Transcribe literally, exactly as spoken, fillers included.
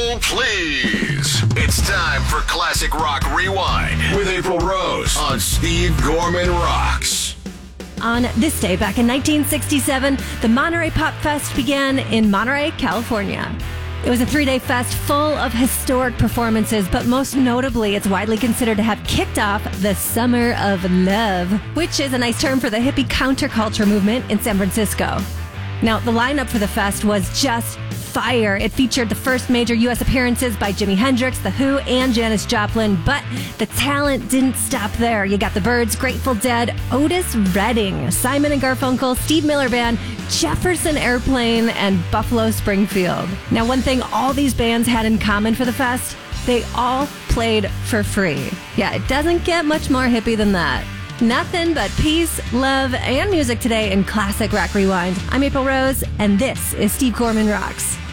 Hold please. It's time for Classic Rock Rewind with April Rose on Steve Gorman Rocks. On this day, back in nineteen sixty-seven, the Monterey Pop Fest began in Monterey, California. It was a three-day fest full of historic performances, but most notably, it's widely considered to have kicked off the Summer of Love, which is a nice term for the hippie counterculture movement in San Francisco. Now, the lineup for the fest was just fire. It featured the first major U S appearances by Jimi Hendrix, The Who, and Janis Joplin, but the talent didn't stop there. You got the Byrds, Grateful Dead, Otis Redding, Simon and Garfunkel, Steve Miller Band, Jefferson Airplane, and Buffalo Springfield. Now, one thing all these bands had in common for the fest, they all played for free. Yeah, it doesn't get much more hippie than that. Nothing but peace, love, and music today in Classic Rock Rewind. I'm April Rose, and this is Steve Gorman Rocks.